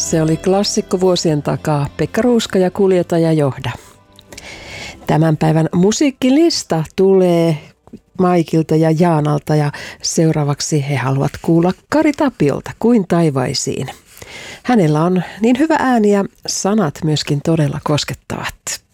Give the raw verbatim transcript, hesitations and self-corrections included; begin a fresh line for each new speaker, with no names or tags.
Se oli klassikko vuosien takaa, Pekka Ruuska ja Kuljeta ja johda. Tämän päivän musiikkilista tulee Maikilta ja Jaanalta ja seuraavaksi he haluavat kuulla Kari Tapiolta Kuin taivaisiin. Hänellä on niin hyvä ääni ja sanat myöskin todella koskettavat.